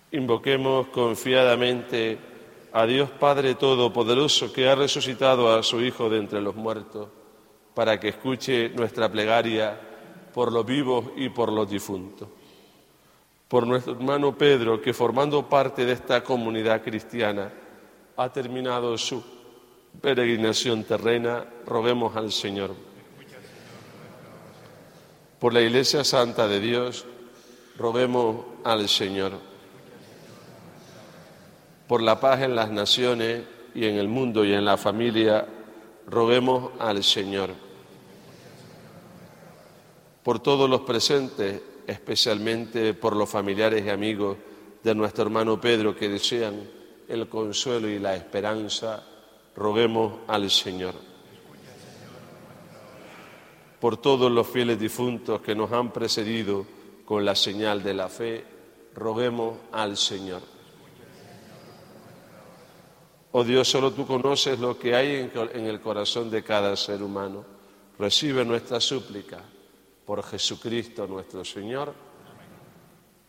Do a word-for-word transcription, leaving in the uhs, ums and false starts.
Invoquemos confiadamente a Dios Padre Todopoderoso, que ha resucitado a su Hijo de entre los muertos, para que escuche nuestra plegaria por los vivos y por los difuntos. Por nuestro hermano Pedro, que formando parte de esta comunidad cristiana ha terminado su peregrinación terrena, roguemos al Señor. Por la Iglesia Santa de Dios, roguemos al Señor. Por la paz en las naciones y en el mundo y en la familia, roguemos al Señor. Por todos los presentes, especialmente por los familiares y amigos de nuestro hermano Pedro que desean el consuelo y la esperanza, roguemos al Señor. Por todos los fieles difuntos que nos han precedido con la señal de la fe, roguemos al Señor. Oh Dios, solo tú conoces lo que hay en el corazón de cada ser humano. Recibe nuestra súplica por Jesucristo nuestro Señor.